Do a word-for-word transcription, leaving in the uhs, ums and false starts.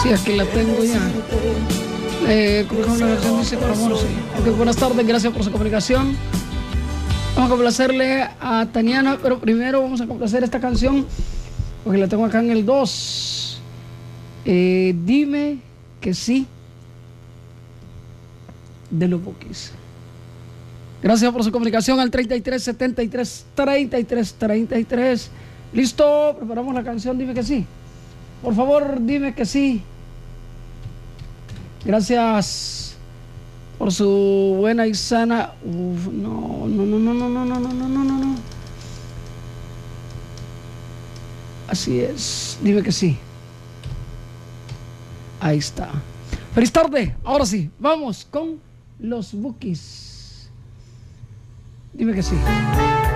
Sí, aquí la tengo ya. Eh, ¿Cómo la versión dice por amor? Sí. Okay, buenas tardes, gracias por su comunicación. Vamos a complacerle a Taniana, pero primero vamos a complacer esta canción porque la tengo acá en el dos. Eh, dime que sí, de los Bukis. Gracias por su comunicación al treinta y tres setenta y tres treinta y tres treinta y tres. Listo, preparamos la canción. Dime que sí. Por favor, dime que sí. Gracias por su buena y sana. Uf, no, no, no, no, no, no, no, no, no, no, no, no. Así es. Dime que sí. Ahí está. Feliz tarde. Ahora sí, vamos con los Bukis. Dime que sí.